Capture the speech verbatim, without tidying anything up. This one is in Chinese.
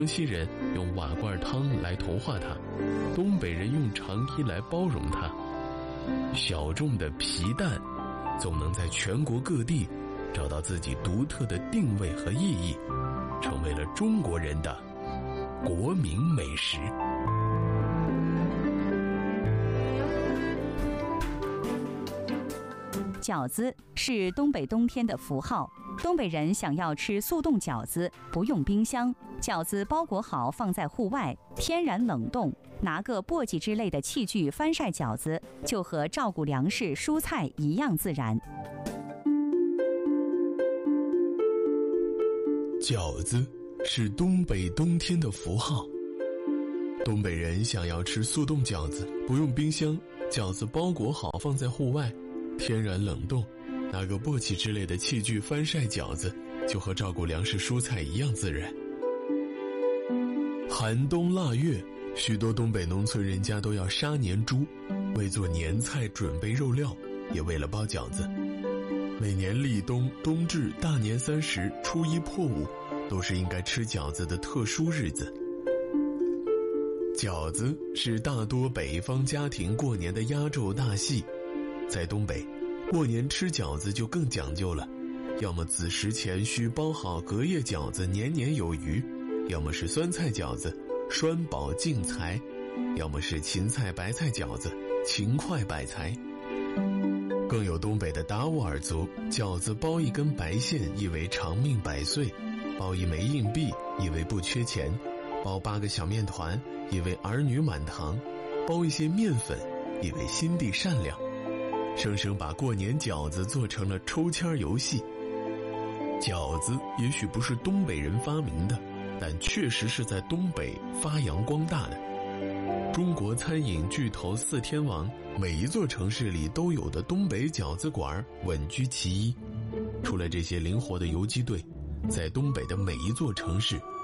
江西人用瓦罐汤来同化它，东北人用长衣来包容它。小众的皮蛋总能在全国各地找到自己独特的定位和意义，成为了中国人的国民美食。 饺子是东北冬天的符号，东北人想要吃速冻饺子，不用冰箱，饺子包裹好放在户外，天然冷冻，拿个簸箕之类的器具翻晒饺子，就和照顾粮食蔬菜一样自然。 饺子是东北冬天的符号，东北人想要吃速冻饺子，不用冰箱，饺子包裹好放在户外，天然冷冻，拿个簸箕之类的器具翻晒饺子，就和照顾粮食蔬菜一样自然。寒冬腊月，许多东北农村人家都要杀年猪，为做年菜准备肉料，也为了包饺子。每年立冬、冬至、大年三十、初一破五，都是应该吃饺子的特殊日子。饺子是大多北方家庭过年的压轴大戏，在东北，过年吃饺子就更讲究了，要么子时前需包好隔夜饺子年年有余，要么是酸菜饺子栓饱净财，要么是芹菜白菜饺子勤快百财。更有东北的达斡尔族，饺子包一根白线意为长命百岁，包一枚硬币意为不缺钱，包八个小面团意为儿女满堂，包一些面粉意为心地善良，生生把过年饺子做成了抽签游戏。饺子也许不是东北人发明的，但确实是在东北发扬光大的。中国餐饮巨头四天王，每一座城市里都有的东北饺子馆稳居其一。除了这些灵活的游击队，在东北的每一座城市